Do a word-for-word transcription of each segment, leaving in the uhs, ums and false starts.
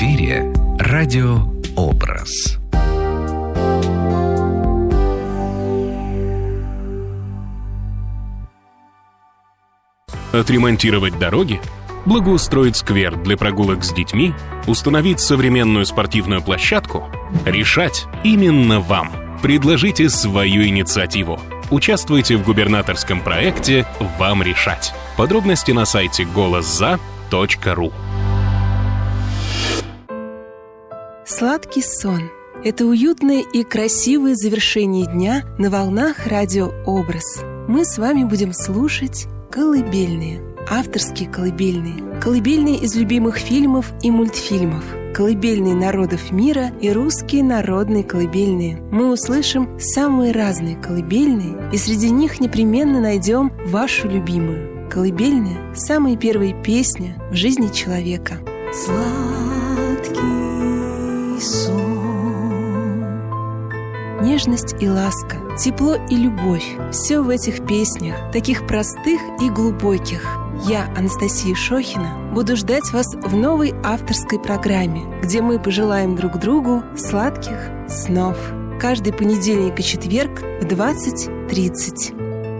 эфире радио «Образ». Отремонтировать дороги, благоустроить сквер для прогулок с детьми, установить современную спортивную площадку — решать именно вам. Предложите свою инициативу. Участвуйте в губернаторском проекте «Вам решать». Подробности на сайте голос за точка ру. Сладкий сон – это уютное и красивое завершение дня на волнах радио «Образ». Мы с вами будем слушать колыбельные, авторские колыбельные, колыбельные из любимых фильмов и мультфильмов, колыбельные народов мира и русские народные колыбельные. Мы услышим самые разные колыбельные, и среди них непременно найдем вашу любимую. Колыбельная – самая первая песня в жизни человека. Сладкий сон. Нежность и ласка, тепло и любовь – все в этих песнях, таких простых и глубоких. Я, Анастасия Шохина, буду ждать вас в новой авторской программе, где мы пожелаем друг другу сладких снов. Каждый понедельник и четверг в двадцать тридцать.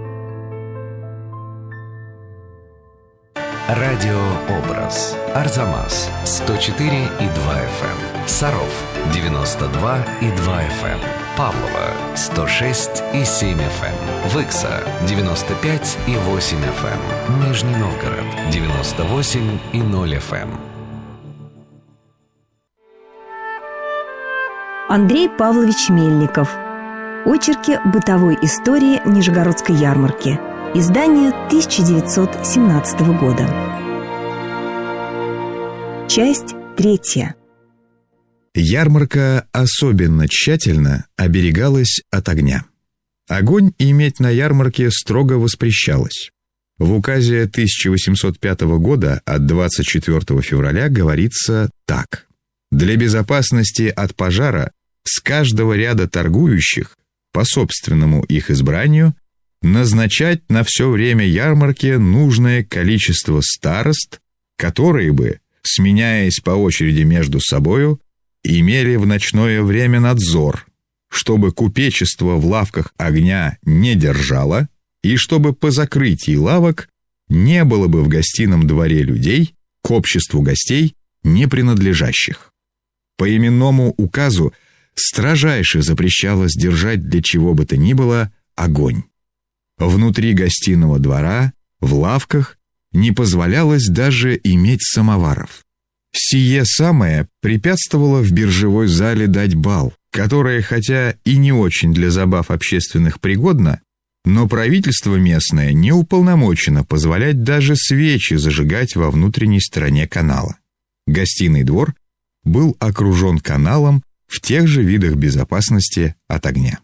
Радио «Образ». Арзамас сто четыре и два эф эм. Саров девяносто два и два эф эм. Павлово сто шесть и семь эф эм. Выкса девяносто пять и восемь эф эм. Нижний Новгород девяносто восемь и ноль эф эм. Андрей Павлович Мельников. Очерки бытовой истории Нижегородской ярмарки. Издание тысяча девятьсот семнадцатого года. Часть третья. Ярмарка особенно тщательно оберегалась от огня. Огонь иметь на ярмарке строго воспрещалось. В указе тысяча восемьсот пятого года от двадцать четвёртого февраля говорится так: «Для безопасности от пожара с каждого ряда торгующих по собственному их избранию назначать на все время ярмарки нужное количество старост, которые бы, сменяясь по очереди между собою, имели в ночное время надзор, чтобы купечество в лавках огня не держало и чтобы по закрытии лавок не было бы в гостином дворе людей к обществу гостей, не принадлежащих». По именному указу строжайше запрещалось держать для чего бы то ни было огонь. Внутри гостиного двора, в лавках, не позволялось даже иметь самоваров. Сие самое препятствовало в биржевой зале дать бал, которое, хотя и не очень для забав общественных пригодно, но правительство местное не уполномочено позволять даже свечи зажигать во внутренней стороне канала. Гостиный двор был окружен каналом в тех же видах безопасности от огня.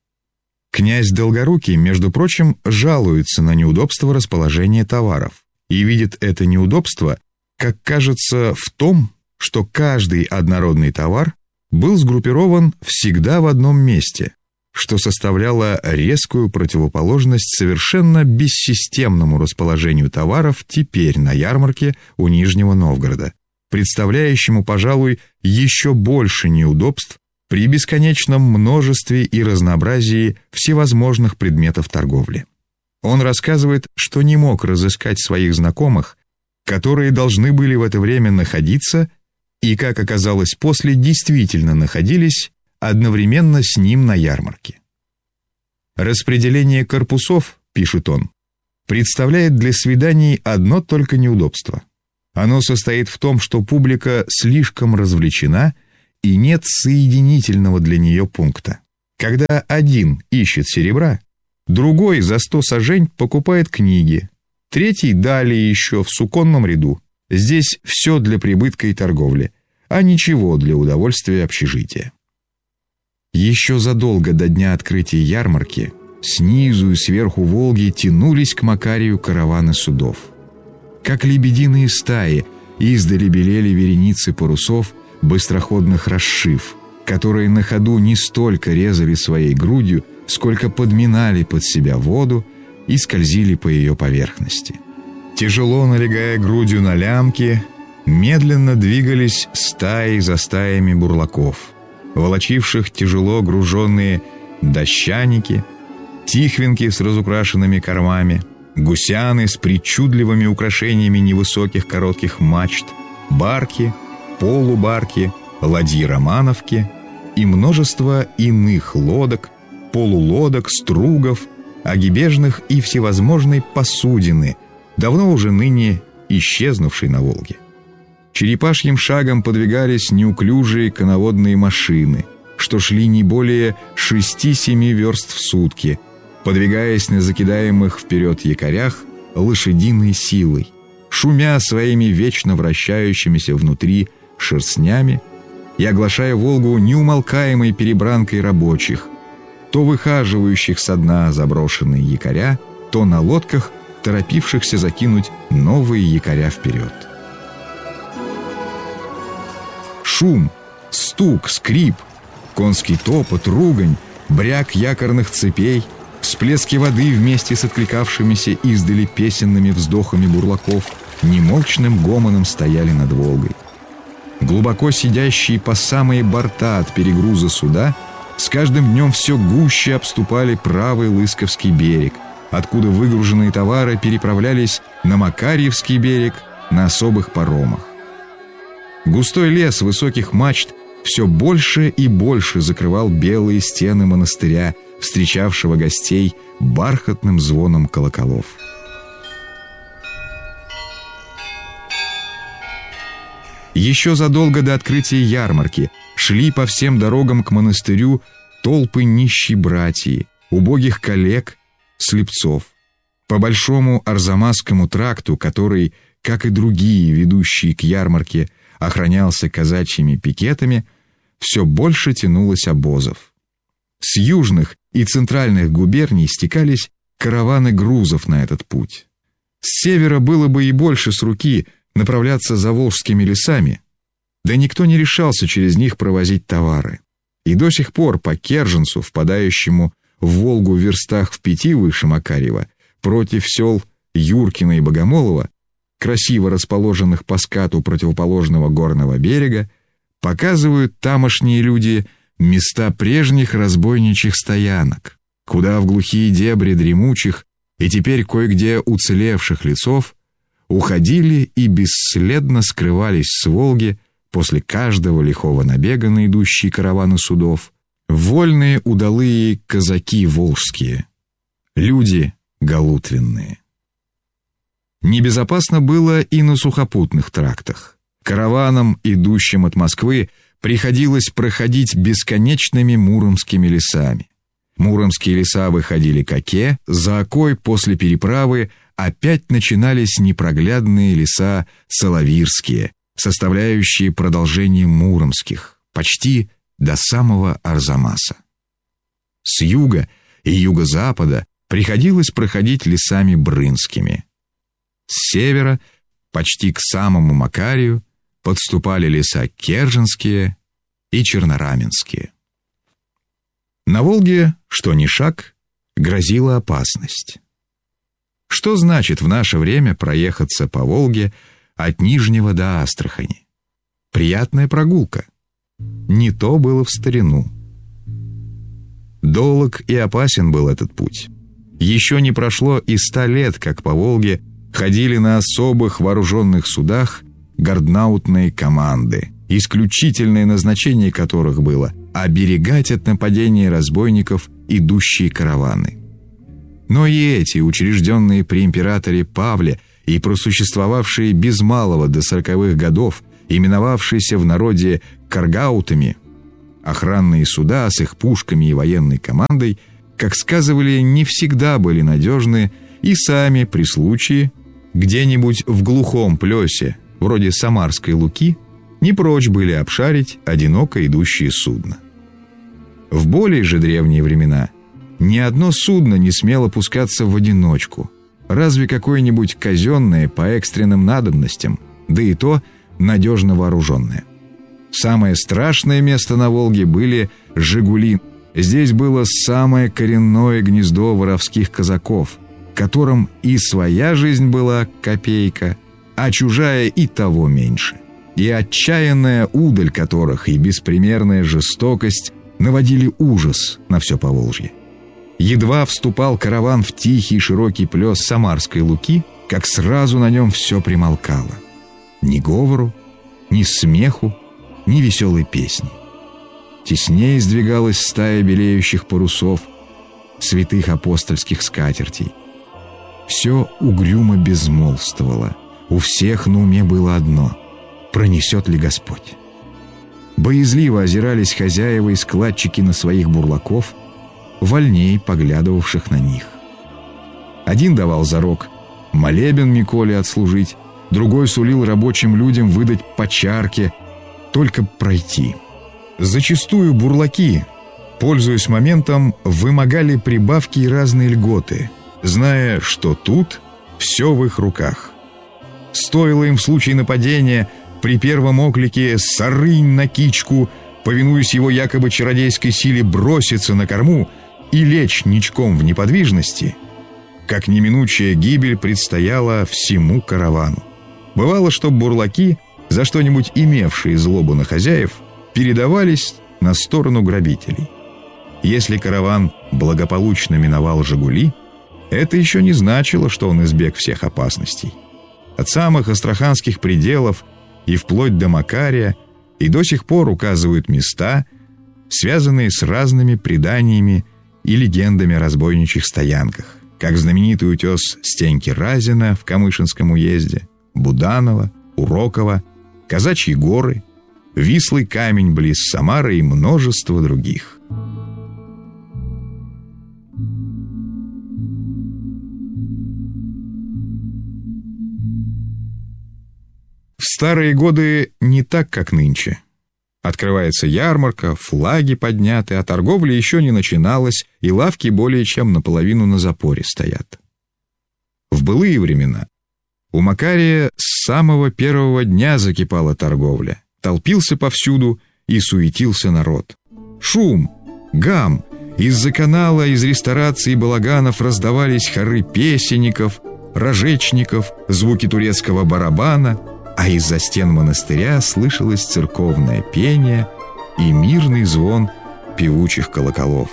Князь Долгорукий, между прочим, жалуется на неудобство расположения товаров и видит это неудобство, как кажется, в том, что каждый однородный товар был сгруппирован всегда в одном месте, что составляло резкую противоположность совершенно бессистемному расположению товаров теперь на ярмарке у Нижнего Новгорода, представляющему, пожалуй, еще больше неудобств при бесконечном множестве и разнообразии всевозможных предметов торговли. Он рассказывает, что не мог разыскать своих знакомых, которые должны были в это время находиться и, как оказалось после, действительно находились одновременно с ним на ярмарке. Распределение корпусов, пишет он, представляет для свиданий одно только неудобство. Оно состоит в том, что публика слишком развлечена и нет соединительного для нее пункта. Когда один ищет серебра, другой за сто сажень покупает книги, третий далее еще в суконном ряду. Здесь все для прибытка и торговли, а ничего для удовольствия общежития. Еще задолго до дня открытия ярмарки снизу и сверху Волги тянулись к Макарию караваны судов. Как лебединые стаи издали белели вереницы парусов быстроходных расшив, которые на ходу не столько резали своей грудью, сколько подминали под себя воду и скользили по ее поверхности. Тяжело налегая грудью на лямки, медленно двигались стаи за стаями бурлаков, волочивших тяжело груженные дощаники, тихвинки с разукрашенными кормами, гусяны с причудливыми украшениями невысоких коротких мачт, барки, полубарки, ладьи-романовки и множество иных лодок, полулодок, стругов, огибежных и всевозможной посудины, давно уже ныне исчезнувшей на Волге. Черепашьим шагом подвигались неуклюжие коноводные машины, что шли не более шести-семи верст в сутки, подвигаясь на закидаемых вперед якорях лошадиной силой, шумя своими вечно вращающимися внутри шерстнями и оглашая Волгу неумолкаемой перебранкой рабочих, то выхаживающих со дна заброшенные якоря, то на лодках, торопившихся закинуть новые якоря вперед. Шум, стук, скрип, конский топот, ругань, бряк якорных цепей, всплески воды вместе с откликавшимися издали песенными вздохами бурлаков немолчным гомоном стояли над Волгой. Глубоко сидящие по самые борта от перегруза суда с каждым днем все гуще обступали правый Лысковский берег, откуда выгруженные товары переправлялись на Макарьевский берег на особых паромах. Густой лес высоких мачт все больше и больше закрывал белые стены монастыря, встречавшего гостей бархатным звоном колоколов. Еще задолго до открытия ярмарки шли по всем дорогам к монастырю толпы нищей братьи, убогих коллег, слепцов. По большому Арзамасскому тракту, который, как и другие, ведущие к ярмарке, охранялся казачьими пикетами, все больше тянулось обозов. С южных и центральных губерний стекались караваны грузов на этот путь. С севера было бы и больше с руки направляться за волжскими лесами, да никто не решался через них провозить товары. И до сих пор по Керженцу, впадающему в Волгу в верстах в пяти выше Макарьева, против сел Юркина и Богомолова, красиво расположенных по скату противоположного горного берега, показывают тамошние люди места прежних разбойничьих стоянок, куда в глухие дебри дремучих и теперь кое-где уцелевших лесов уходили и бесследно скрывались с Волги после каждого лихого набега на идущие караваны судов вольные удалые казаки волжские, люди галутвенные. Небезопасно было и на сухопутных трактах. Караванам, идущим от Москвы, приходилось проходить бесконечными муромскими лесами. Муромские леса выходили к Оке, за Окой после переправы опять начинались непроглядные леса Соловирские, составляющие продолжение муромских, почти до самого Арзамаса. С юга и юго-запада приходилось проходить лесами брынскими. С севера, почти к самому Макарию, подступали леса Керженские и Чернораменские. На Волге, что ни шаг, грозила опасность. Что значит в наше время проехаться по Волге от Нижнего до Астрахани? Приятная прогулка. Не то было в старину. Долог и опасен был этот путь. Еще не прошло и ста лет, как по Волге ходили на особых вооруженных судах гарднаутные команды, исключительное назначение которых было оберегать от нападения разбойников идущие караваны. Но и эти, учрежденные при императоре Павле и просуществовавшие без малого до сороковых годов, именовавшиеся в народе каргаутами, охранные суда с их пушками и военной командой, как сказывали, не всегда были надежны и сами при случае где-нибудь в глухом плесе, вроде Самарской Луки, не прочь были обшарить одиноко идущие судна. В более же древние времена ни одно судно не смело пускаться в одиночку, разве какое-нибудь казенное по экстренным надобностям, да и то надежно вооруженное. Самое страшное место на Волге были Жигули. Здесь было самое коренное гнездо воровских казаков, которым и своя жизнь была копейка, а чужая и того меньше. И отчаянная удаль которых и беспримерная жестокость наводили ужас на все Поволжье. Едва вступал караван в тихий широкий плес Самарской Луки, как сразу на нем все примолкало. Ни говору, ни смеху, ни веселой песни. Теснее сдвигалась стая белеющих парусов, святых апостольских скатертей. Все угрюмо безмолвствовало. У всех на уме было одно — пронесет ли Господь? Боязливо озирались хозяева и складчики на своих бурлаков, вольней поглядывавших на них. Один давал зарок молебен Миколе отслужить, другой сулил рабочим людям выдать по чарке, только пройти. Зачастую бурлаки, пользуясь моментом, вымогали прибавки и разные льготы, зная, что тут все в их руках. Стоило им в случае нападения при первом оклике «Сарынь на кичку», повинуясь его якобы чародейской силе, броситься на корму и лечь ничком в неподвижности, как неминучая гибель предстояла всему каравану. Бывало, что бурлаки, за что-нибудь имевшие злобу на хозяев, передавались на сторону грабителей. Если караван благополучно миновал Жигули, это еще не значило, что он избег всех опасностей. От самых астраханских пределов и вплоть до Макария и до сих пор указывают места, связанные с разными преданиями и легендами о разбойничьих стоянках, как знаменитый утес Стеньки-Разина в Камышинском уезде, Буданова, Урокова, Казачьи горы, Вислый камень близ Самары и множество других. В старые годы не так, как нынче. Открывается ярмарка, флаги подняты, а торговля еще не начиналась, и лавки более чем наполовину на запоре стоят. В былые времена у Макария с самого первого дня закипала торговля. Толпился повсюду и суетился народ. Шум, гам, из-за канала, из рестораций и балаганов раздавались хоры песенников, рожечников, звуки турецкого барабана, а из-за стен монастыря слышалось церковное пение и мирный звон певучих колоколов.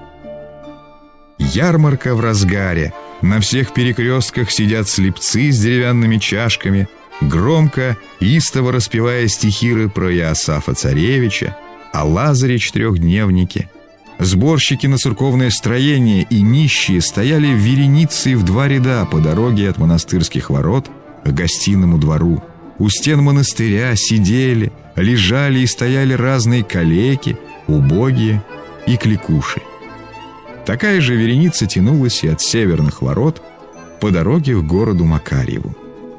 Ярмарка в разгаре, на всех перекрестках сидят слепцы с деревянными чашками, громко, истово распевая стихиры про Иосафа Царевича, о Лазаре четырехдневнике. Сборщики на церковное строение и нищие стояли в вереницей в два ряда по дороге от монастырских ворот к гостиному двору. У стен монастыря сидели, лежали и стояли разные калеки, убогие и кликуши. Такая же вереница тянулась и от северных ворот по дороге к городу Макарьеву.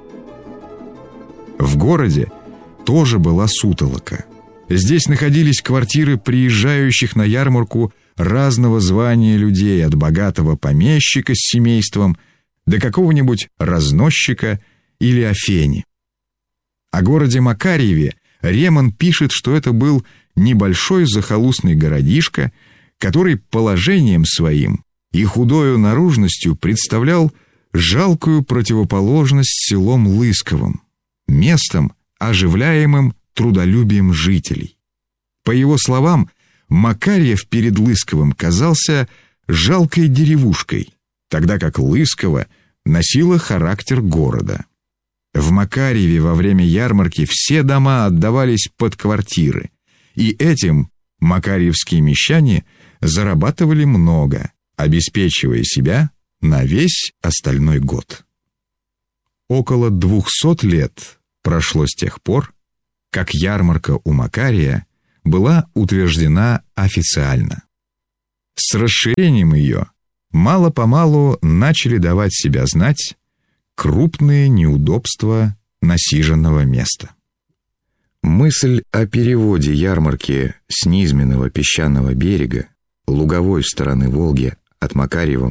В городе тоже была сутолока. Здесь находились квартиры приезжающих на ярмарку разного звания людей, от богатого помещика с семейством до какого-нибудь разносчика или афени. О городе Макарьеве Реман пишет, что это был небольшой захолустный городишко, который положением своим и худою наружностью представлял жалкую противоположность селом Лысковым, местом, оживляемым трудолюбием жителей. По его словам, Макарьев перед Лысковым казался жалкой деревушкой, тогда как Лысково носило характер города. В Макарьеве во время ярмарки все дома отдавались под квартиры, и этим макарьевские мещане зарабатывали много, обеспечивая себя на весь остальной год. Около двухсот лет прошло с тех пор, как ярмарка у Макария была утверждена официально. С расширением ее мало-помалу начали давать себя знать крупные неудобства насиженного места. Мысль о переводе ярмарки с низменного песчаного берега, луговой стороны Волги от Макарьева